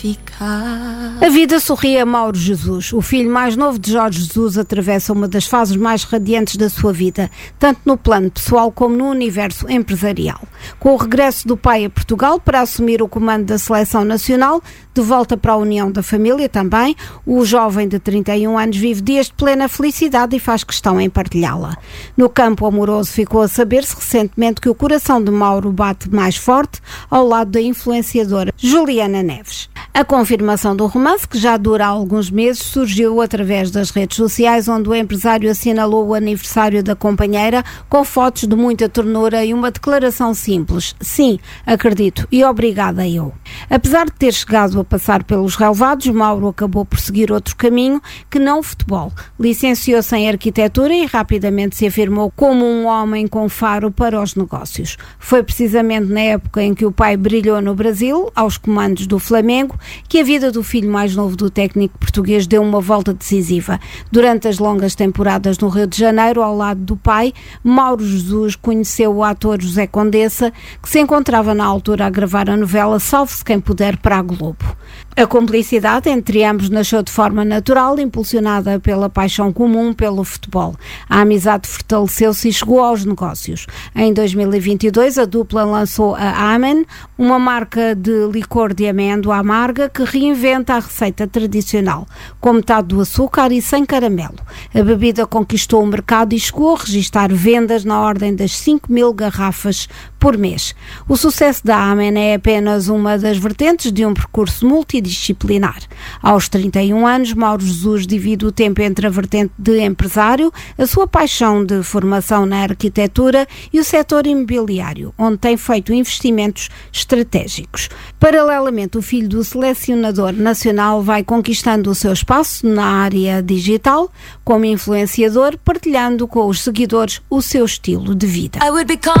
A vida sorri a Mauro Jesus. O filho mais novo de Jorge Jesus atravessa uma das fases mais radiantes da sua vida, tanto no plano pessoal como no universo empresarial. Com o regresso do pai a Portugal para assumir o comando da seleção nacional, de volta para a união da família também, o jovem de 31 anos vive dias de plena felicidade e faz questão em partilhá-la. No campo amoroso ficou a saber-se recentemente que o coração de Mauro bate mais forte ao lado da influenciadora Juliana Neves. A confirmação do romance, que já dura há alguns meses, surgiu através das redes sociais, onde o empresário assinalou o aniversário da companheira com fotos de muita ternura e uma declaração simples: sim, acredito e obrigada eu. Apesar de ter chegado a passar pelos relevados, Mauro acabou por seguir outro caminho que não o futebol. Licenciou-se em arquitetura e rapidamente se afirmou como um homem com faro para os negócios. Foi precisamente na época em que o pai brilhou no Brasil, aos comandos do Flamengo, que a vida do filho mais novo do técnico português deu uma volta decisiva. Durante as longas temporadas no Rio de Janeiro, ao lado do pai, Mauro Jesus conheceu o ator José Condessa, que se encontrava na altura a gravar a novela Salve-se Quem Puder para a Globo. A cumplicidade entre ambos nasceu de forma natural, impulsionada pela paixão comum pelo futebol. A amizade fortaleceu-se e chegou aos negócios. Em 2022, a dupla lançou a Amen, uma marca de licor de amêndoa amarga que reinventa a receita tradicional, com metade do açúcar e sem caramelo. A bebida conquistou o mercado e chegou a registrar vendas na ordem das 5.000 garrafas por mês. O sucesso da Amen é apenas uma das vertentes de um percurso multidisciplinar. Aos 31 anos, Mauro Jesus divide o tempo entre a vertente de empresário, a sua paixão de formação na arquitetura e o setor imobiliário, onde tem feito investimentos estratégicos. Paralelamente, o filho do selecionador nacional vai conquistando o seu espaço na área digital, como influenciador, partilhando com os seguidores o seu estilo de vida.